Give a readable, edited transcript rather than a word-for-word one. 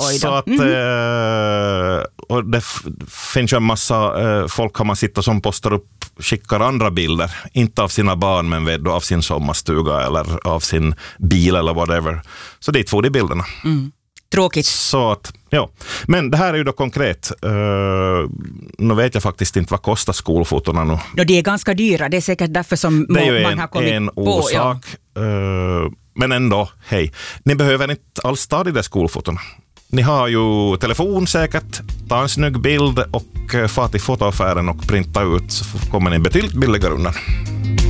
Så att och det finns ju en massa folk har man sitter som postar upp, skickar andra bilder, inte av sina barn men vet du, av sin sommarstuga eller av sin bil eller whatever. Så dit får de bilderna. Tråkigt. Så att, ja. Men det här är ju då konkret. Nu vet jag faktiskt inte vad kostar skolfotorna nu. De är ganska dyra, det är säkert därför som man har kommit en på. orsak. Men ändå, hej. Ni behöver inte alls ta de där skolfotorna. Ni har ju telefon säkert, ta en snygg bild och få till fotoaffären och printa ut, så kommer ni betydligt billigare undan.